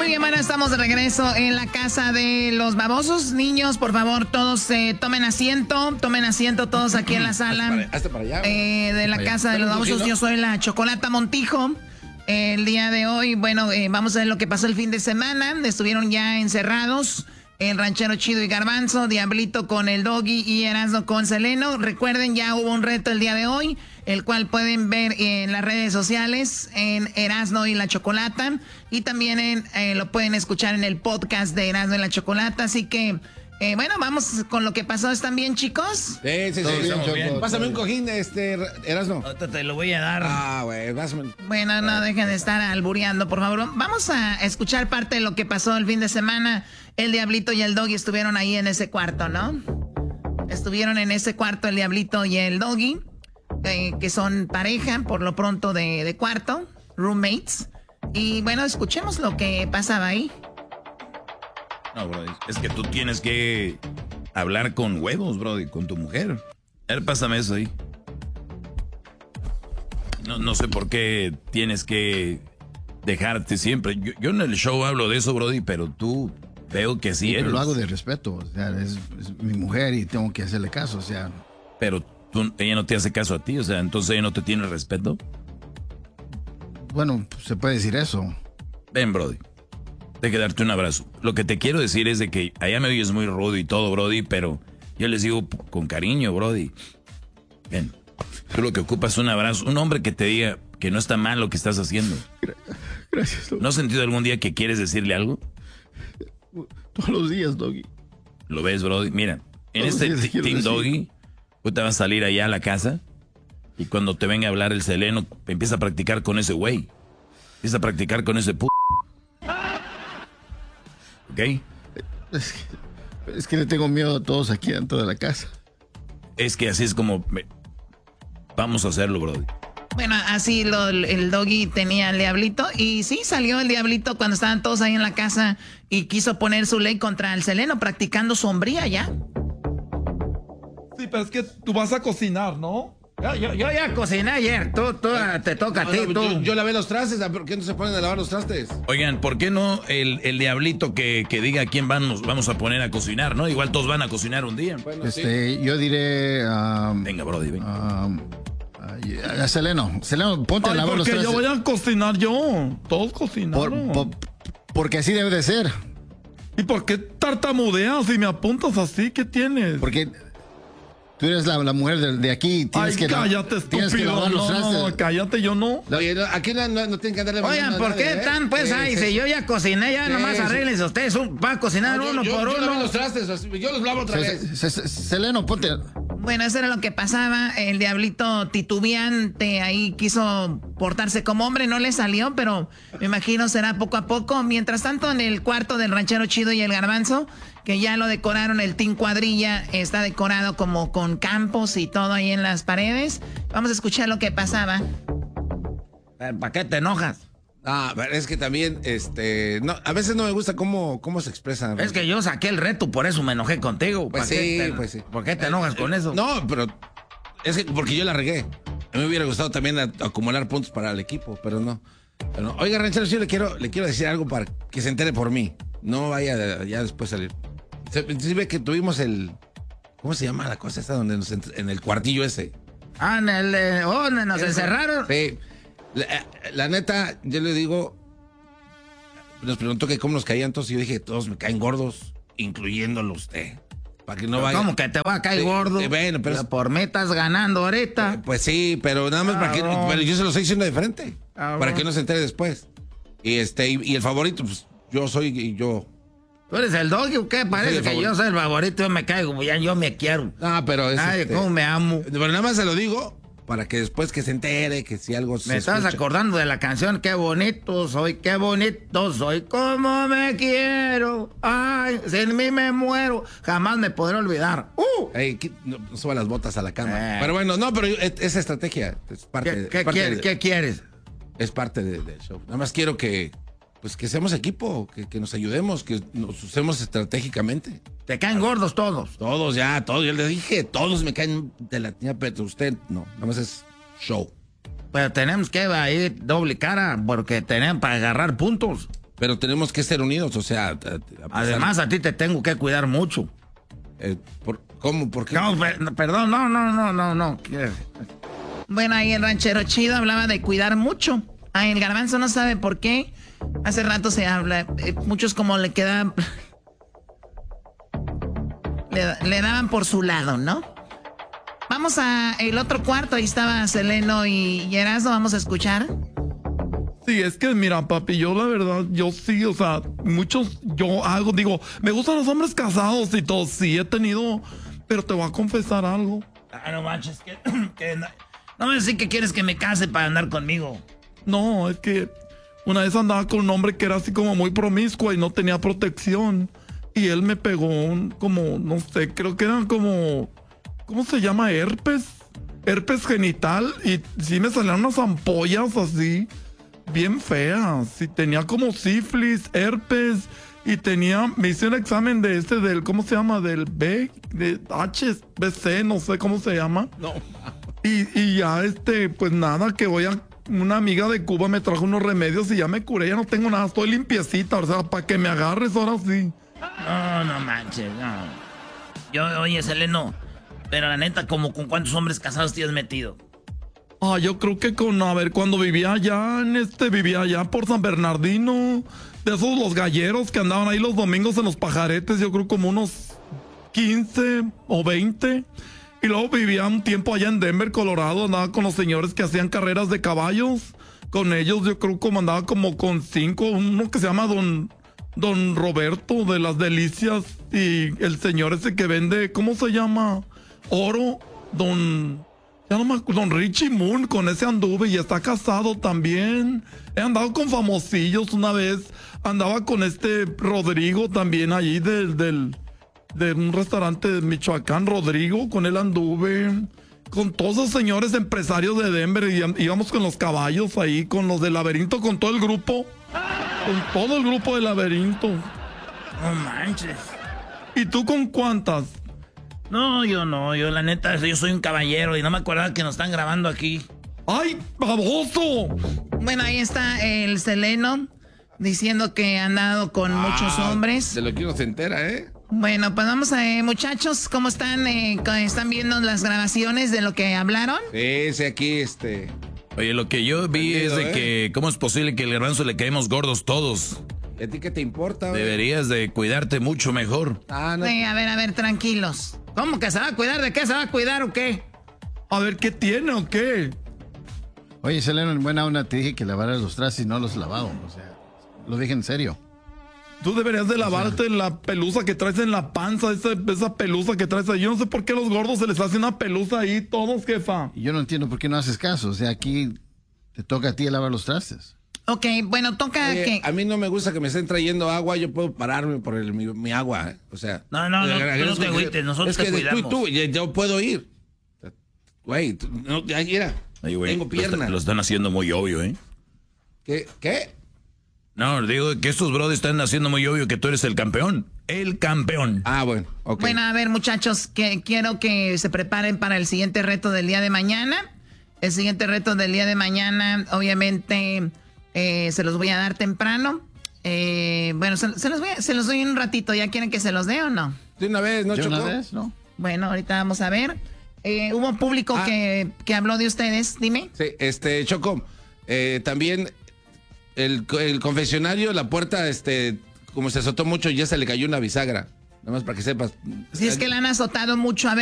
Muy bien, bueno, estamos de regreso en la casa de los babosos. Niños, por favor, todos tomen asiento todos aquí en la sala Hasta para allá, de la casa de los babosos. Yo soy la Chocolata Montijo. El día de hoy, bueno, vamos a ver lo que pasó el fin de semana. Estuvieron ya encerrados el Ranchero Chido y Garbanzo, Diablito con el Doggy y Erasmo con Seleno. Recuerden, ya hubo un reto el día de hoy, el cual pueden ver en las redes sociales, en Erasmo y la Chocolata. Y también lo pueden escuchar en el podcast de Erasmo y la Chocolata. Así que, bueno, vamos con lo que pasó. ¿Están bien, chicos? Sí. Bien. Pásame un cojín, Erasmo. Te lo voy a dar. Güey, pásame. Bueno, no dejen de estar albureando, por favor. Vamos a escuchar parte de lo que pasó el fin de semana. El Diablito y el Doggy estuvieron ahí en ese cuarto, ¿no? Estuvieron en ese cuarto el Diablito y el Doggy, que son pareja, por lo pronto, de cuarto, roommates. Y bueno, escuchemos lo que pasaba ahí. No, Brody, es que tú tienes que hablar con huevos, Brody, con tu mujer. A ver, pásame eso ahí. No sé por qué tienes que dejarte siempre. Yo en el show hablo de eso, Brody, pero tú veo que sí eres. Pero lo hago de respeto, o sea, es mi mujer y tengo que hacerle caso, o sea. Pero ella no te hace caso a ti, o sea, entonces ella no te tiene respeto. Bueno, se puede decir eso. Ven, Brody. De que darte un abrazo. Lo que te quiero decir es de que allá me oyes muy rudo y todo, Brody, pero yo les digo con cariño, Brody. Ven, tú lo que ocupas es un abrazo. Un hombre que te diga que no está mal lo que estás haciendo. Gracias, Doggy. ¿No has sentido algún día que quieres decirle algo? Todos los días, Doggy. ¿Lo ves, Brody? Mira, en Todos este los días quiero Team decir. Doggy, tú te vas a salir allá a la casa y cuando te venga a hablar el Seleno, empieza a practicar con ese güey. Empieza a practicar con ese ¿ok? Es que le tengo miedo a todos aquí dentro de la casa. Es que así es como... Vamos a hacerlo, Brody. Bueno, así el Doggy tenía al Diablito. Y sí, salió el Diablito cuando estaban todos ahí en la casa y quiso poner su ley contra el Seleno, practicando su hombría ya. Sí, pero es que tú vas a cocinar, ¿no? Yo ya cociné ayer, tú te toca a ti, tú. Yo lavé los trastes, ¿por qué no se ponen a lavar los trastes? Oigan, ¿por qué no el Diablito que diga a quién vamos a poner a cocinar, ¿no? Igual todos van a cocinar un día. Bueno, Yo diré... venga, Brody, venga. A Seleno, ponte a lavar los porque trastes. yo voy a cocinar yo. Todos cocinaron. Porque así debe de ser. ¿Y por qué tartamudeas y me apuntas así? ¿Qué tienes? Porque tú eres la mujer de aquí. Ay, cállate, tienes que estúpido. lavar los trastes. No, cállate, yo no. Oye, aquí no tienen que andarle Oigan, ¿por qué están pues ahí? Si yo ya cociné, ya nomás arréglense ustedes. Va a cocinar uno por Yo lavé uno. los trastes, yo los lavo otra vez. Seleno, ponte... Bueno, eso era lo que pasaba. El Diablito titubeante ahí quiso portarse como hombre, no le salió, pero me imagino será poco a poco. Mientras tanto, en el cuarto del Ranchero Chido y el Garbanzo, que ya lo decoraron, el Team Cuadrilla está decorado como con campos y todo ahí en las paredes. Vamos a escuchar lo que pasaba. ¿Para qué te enojas? Es que también, no, a veces no me gusta cómo se expresan. Es que yo saqué el reto, por eso me enojé contigo. Pues sí. ¿Por qué te enojas con eso? No, pero es que porque yo la regué. A mí me hubiera gustado también acumular puntos para el equipo, pero no. Oiga, Ranchero, yo le quiero decir algo para que se entere por mí. No vaya ya después salir. Sí ve que tuvimos ¿cómo se llama la cosa esta donde en el cuartillo ese? Donde nos encerraron. Sí. La neta, yo le digo, nos preguntó que cómo nos caían todos y yo dije, todos me caen gordos, incluyéndolo usted. Para que no vaya. ¿Cómo que te va a caer gordo? Bueno, pero por mí estás ganando ahorita. Pues sí, pero nada más para que, pero yo se lo estoy diciendo de frente, para que no se entere después. Y el favorito, pues yo soy yo. ¿Tú eres el Doggy o qué? Parece que yo soy el favorito, yo me caigo, ya yo me quiero. Pero es Ay, cómo me amo. Pero nada más se lo digo para que después que se entere, que si algo me estás acordando de la canción, qué bonito soy, como me quiero. Ay, sin mí me muero, jamás me podré olvidar. Ey, no suba las botas a la cama. Pero bueno, no, pero esa estrategia es parte ¿Qué quieres? Es parte del show. Nada más quiero que seamos equipo, que nos ayudemos, que nos usemos estratégicamente. ¿Te caen gordos todos? Todos. Yo le dije, todos me caen de la tía, pero usted no. Nada más es show. Pero tenemos que ir doble cara porque tenemos para agarrar puntos. Pero tenemos que ser unidos, o sea... Además, a ti te tengo que cuidar mucho. ¿Cómo? ¿Por qué? No, perdón, no. Bueno, ahí el ranchero chido hablaba de cuidar mucho. Ay, el Garbanzo no sabe por qué. Hace rato se habla. Muchos como le quedaban... le daban por su lado, ¿no? Vamos a el otro cuarto. Ahí estaba Seleno y Erasmo. Vamos a escuchar. Sí, es que mira, papi, yo la verdad, yo sí, o sea, digo, me gustan los hombres casados y todo, sí he tenido, pero te voy a confesar algo. Ah, no manches, no me decís que quieres que me case para andar conmigo. No, es que una vez andaba con un hombre que era así como muy promiscuo y no tenía protección. Y él me pegó como, no sé, creo que eran como, ¿cómo se llama? Herpes genital. Y sí me salían unas ampollas así, bien feas. Y tenía como sífilis, herpes. Y me hice un examen del, ¿cómo se llama? Del HBC, no sé cómo se llama. No. Y ya pues nada, que una amiga de Cuba me trajo unos remedios y ya me curé, ya no tengo nada, estoy limpiecita, o sea, para que me agarres ahora sí. No manches, no. Oye, Seleno, pero la neta, ¿con cuántos hombres casados te has metido? Yo creo que cuando vivía allá por San Bernardino, de esos los galleros que andaban ahí los domingos en los pajaretes, yo creo como unos 15 o 20. Y luego vivía un tiempo allá en Denver, Colorado, andaba con los señores que hacían carreras de caballos. Con ellos yo creo como andaba como con 5, uno que se llama Don Roberto de las Delicias, y el señor ese que vende, ¿cómo se llama? Oro, Don Richie Moon, con ese anduve y está casado también. He andado con famosillos una vez, andaba con Rodrigo también allí de un restaurante de Michoacán, Rodrigo, con él anduve. Con todos los señores empresarios de Denver, y íbamos con los caballos ahí, con los del laberinto, con todo el grupo. Con todo el grupo del laberinto. No manches. ¿Y tú con cuántas? No, yo la neta, yo soy un caballero y no me acordaba que nos están grabando aquí. ¡Ay, baboso! Bueno, ahí está el Seleno diciendo que ha andado con muchos hombres. De lo que uno se entera, ¿eh? Bueno, pues vamos a muchachos, ¿cómo están? ¿Están viendo las grabaciones de lo que hablaron? Sí, aquí, Oye, lo que yo vi es de que ¿cómo es posible que al Garbanzo le caemos gordos todos? ¿Y a ti qué te importa, güey? Deberías de cuidarte mucho mejor. No. A ver, tranquilos. ¿Cómo que se va a cuidar? ¿De qué se va a cuidar o qué? A ver, ¿qué tiene o qué? Oye, Seleno, en buena onda te dije que lavaras los trastes y no los he lavado. O sea, lo dije en serio. Tú deberías de lavarte la pelusa que traes en la panza, esa pelusa que traes ahí. Yo no sé por qué a los gordos se les hace una pelusa ahí, todos, jefa. Y yo no entiendo por qué no haces caso. O sea, aquí te toca a ti lavar los trastes. Ok, bueno, toca que... A mí no me gusta que me estén trayendo agua, yo puedo pararme por mi agua, ¿eh? O sea... No, tú no te agüites, nosotros te cuidamos. Tú, yo puedo ir. Güey, mira, tengo piernas. Lo están haciendo muy obvio, ¿eh? ¿Qué? No, digo que estos brothers están haciendo muy obvio que tú eres el campeón. El campeón. Bueno, ok. Bueno, a ver, muchachos, quiero que se preparen para el siguiente reto del día de mañana. El siguiente reto del día de mañana, obviamente, se los voy a dar temprano. Bueno, se los doy en un ratito. ¿Ya quieren que se los dé o no? De una vez, ¿no, ¿De Choco? una vez? No. Bueno, ahorita vamos a ver. Hubo público que habló de ustedes, dime. Sí, Choco, también el confesionario, la puerta, como se azotó mucho, ya se le cayó una bisagra. Nada más para que sepas. Si es que la han azotado mucho, a ver.